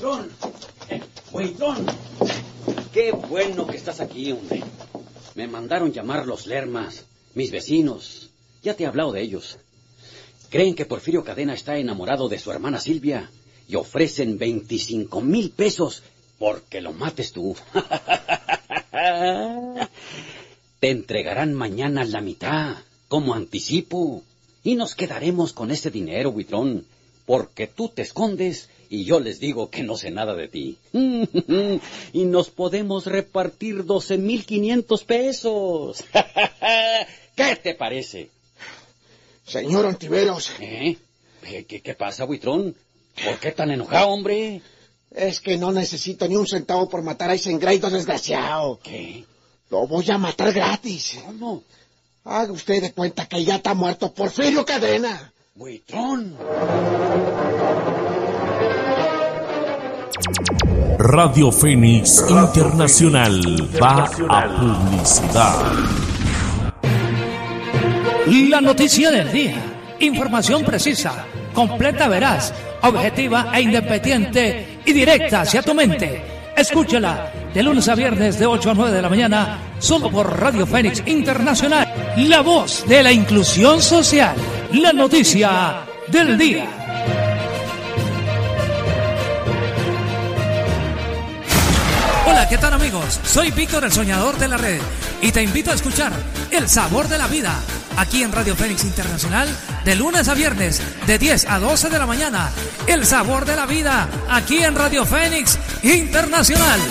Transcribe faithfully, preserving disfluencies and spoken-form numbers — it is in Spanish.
Buitrón, eh, Buitrón. Qué bueno que estás aquí, hombre. Me mandaron llamar los Lermas, mis vecinos. Ya te he hablado de ellos. Creen que Porfirio Cadena está enamorado de su hermana Silvia y ofrecen veinticinco mil pesos porque lo mates tú. Te entregarán mañana la mitad, como anticipo, y nos quedaremos con ese dinero, Buitrón, porque tú te escondes y yo les digo que no sé nada de ti. Y nos podemos repartir doce mil quinientos pesos. ¿Qué te parece? Señor Ontiveros. ¿Eh? ¿Qué, qué pasa, Buitrón? ¿Por qué tan enojado, hombre? Es que no necesito ni un centavo por matar a ese engreído desgraciado. ¿Qué? Lo voy a matar gratis. ¿Cómo? Haga usted de cuenta que ya está muerto Porfirio Cadena. Buitrón. Radio Fénix Internacional va a publicidad. La noticia del día. Información precisa, completa, veraz, objetiva e independiente y directa hacia tu mente. Escúchala de lunes a viernes de ocho a nueve de la mañana, solo por Radio Fénix Internacional. La voz de la inclusión social. La noticia del día. Hola, ¿qué tal, amigos? Soy Víctor, el soñador de la red, y te invito a escuchar El Sabor de la Vida, aquí en Radio Fénix Internacional, de lunes a viernes, de diez a doce de la mañana. El Sabor de la Vida, aquí en Radio Fénix Internacional.